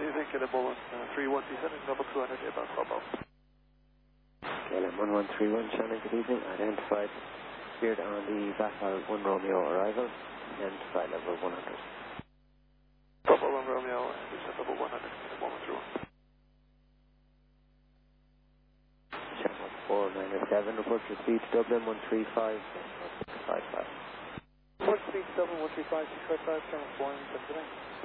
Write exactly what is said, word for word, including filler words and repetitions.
evening, K L M one one three one, descending level two hundred, inbound Bravo. K L M one one three one, Shannon, good evening. Identified, appeared on the Vassal one Romeo arrival, identified level one hundred. Bravo one Romeo, descend level one hundred, K L M one one three one. Shannon four nine seven, report your speed to Dublin one three five five five. Report speed to Dublin one three five six five five, Shannon four nine seven.